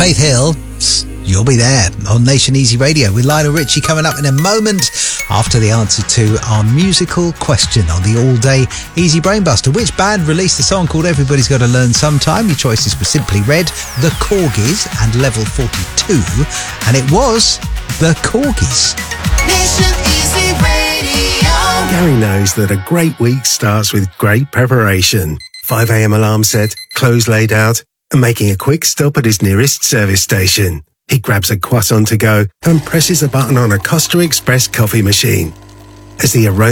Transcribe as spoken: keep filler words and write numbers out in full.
Faith Hill, You'll Be There on Nation Easy Radio with Lionel Richie coming up in a moment after the answer to our musical question on the all-day Easy Brainbuster. Which band released a song called Everybody's Got to Learn Sometime? Your choices were Simply Red, The Corgis and Level forty-two, and it was The Corgis. Nation Easy Radio. Gary knows that a great week starts with great preparation. five a.m. alarm set, clothes laid out, and making a quick stop at his nearest service station. He grabs a croissant to go and presses a button on a Costa Express coffee machine. As the aroma